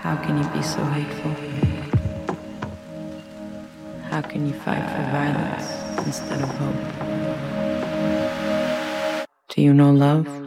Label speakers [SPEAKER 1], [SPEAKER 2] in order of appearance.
[SPEAKER 1] How can you be so hateful? How can you fight for violence instead of hope? Do you know love?